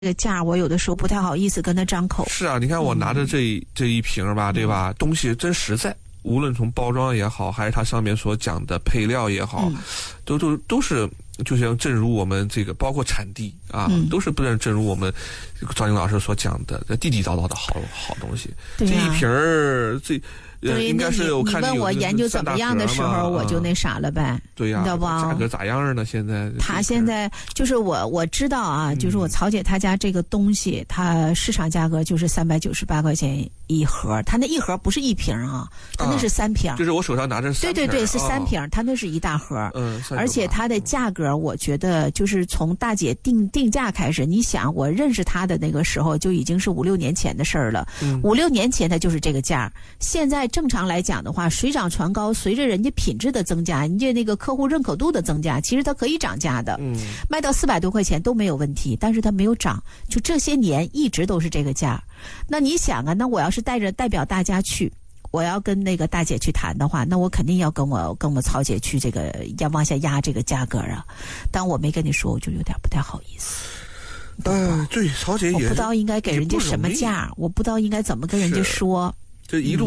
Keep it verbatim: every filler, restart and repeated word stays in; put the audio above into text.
这个价我有的时候不太好意思跟他张口。 是啊，你看我拿着这一、嗯、这一瓶吧，对吧？东西真实在，无论从包装也好，还是它上面所讲的配料也好，嗯、都都都是，就像正如我们这个包括产地啊，嗯、都是不正正如我们张宁老师所讲的，地地道道的好好东西。 对啊、 这一瓶儿这。 对， 应该是我看你问我研究怎么样的时候，我就那啥了呗。 对呀、啊， 你知道不？ 价格咋样呢？现在他现在就是我我知道啊， 嗯、 就是我曹姐她家这个东西，它市场价格就是三百九十八块钱一盒，它那一盒不是一瓶啊，它那是三瓶。啊、 就是我手上拿着三瓶。 对对对，是三瓶，哦、它那是一大盒。 嗯， 而且它的价格，我觉得就是从大姐定定价开始，你想我认识她的那个时候就已经是五六年前的事儿了。 嗯、 五六年前它就是这个价，现在正常来讲的话，水涨船高，随着人家品质的增加，人家那个客户认可度的增加，其实它可以涨价的， 嗯， 卖到四百多块钱都没有问题，但是它没有涨，就这些年一直都是这个价。那你想啊，那我要是带着代表大家去，我要跟那个大姐去谈的话，那我肯定要跟我跟我曹姐去这个要往下压这个价格啊。但我没跟你说，我就有点不太好意思。 呃，对，曹姐也我不知道应该给人家什么价，我不知道应该怎么跟人家说。 这一路。